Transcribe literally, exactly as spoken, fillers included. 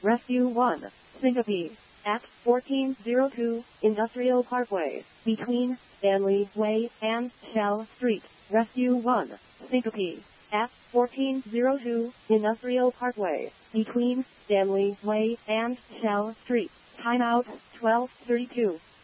Rescue one. Syncope. At fourteen oh two Industrial Parkway, between Stanley Way and Shell Street. Rescue one. Syncope. At fourteen oh two Industrial Parkway, between Stanley Way and Shell Street. Timeout twelve thirty-two.